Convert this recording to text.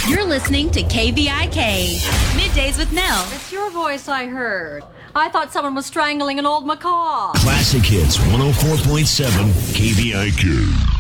You're listening to KVIK. Middays with Nell. It's your voice I heard. I thought someone was strangling an old macaw. Classic Hits 104.7 KVIK.